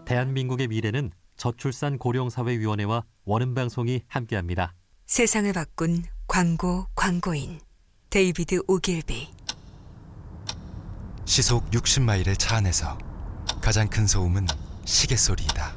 대한민국의 미래는 저출산 고령사회위원회와 원음방송이 함께합니다. 세상을 바꾼 광고인 데이비드 오길비. 시속 60마일의 차 안에서 가장 큰 소음은 시계 소리이다.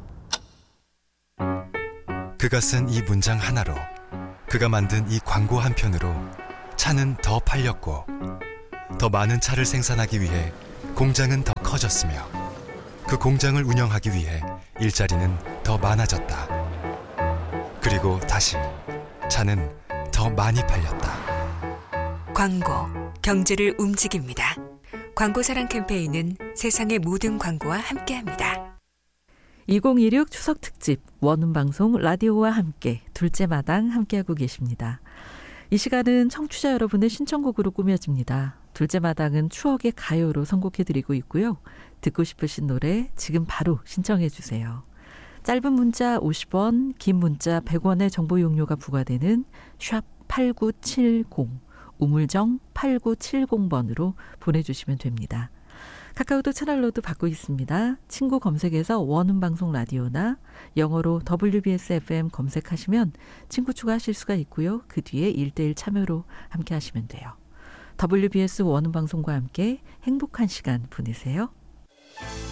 그가 쓴 이 문장 하나로, 그가 만든 이 광고 한 편으로 차는 더 팔렸고, 더 많은 차를 생산하기 위해 공장은 더 커졌으며, 그 공장을 운영하기 위해 일자리는 더 많아졌다. 그리고 다시 차는 더 많이 팔렸다. 광고, 경제를 움직입니다. 광고사랑 캠페인은 세상의 모든 광고와 함께합니다. 2016 추석 특집 원음방송 라디오와 함께 둘째 마당 함께하고 계십니다. 이 시간은 청취자 여러분의 신청곡으로 꾸며집니다. 둘째 마당은 추억의 가요로 선곡해드리고 있고요. 듣고 싶으신 노래 지금 바로 신청해 주세요. 짧은 문자 50원, 긴 문자 100원의 정보 용료가 부과되는 샵 8970, 우물정 8970번으로 보내주시면 됩니다. 카카오톡 채널로도 받고 있습니다. 친구 검색에서 원음방송 라디오나 영어로 WBS FM 검색하시면 친구 추가하실 수가 있고요. 그 뒤에 1:1 참여로 함께 하시면 돼요. WBS 원음방송과 함께 행복한 시간 보내세요.